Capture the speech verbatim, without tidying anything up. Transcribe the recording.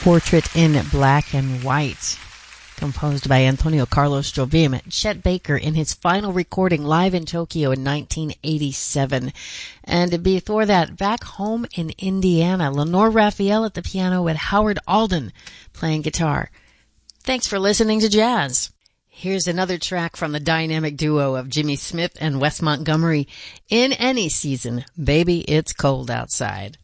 Portrait in Black and White, composed by Antonio Carlos Jobim. Chet Baker in his final recording live in Tokyo in nineteen eighty-seven. And before that, back home in Indiana, Lenore Raphael at the piano with Howard Alden playing guitar. Thanks for listening to jazz. Here's another track from the dynamic duo of Jimmy Smith and Wes Montgomery. In Any Season, Baby It's Cold Outside.